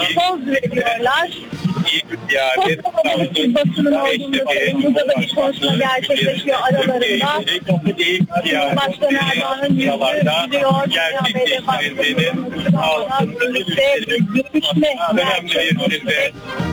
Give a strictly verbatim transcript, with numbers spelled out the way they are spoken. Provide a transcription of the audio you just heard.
poz veriyorlar. Koskocaman basının olduğunda burada da bir konuşma gerçekleşiyor aralarında. Cumhurbaşkanı Erdoğan'ın yüzü gülüyor. Belediye Başkanı'nın birlikte görüşme gerçekleşiyor.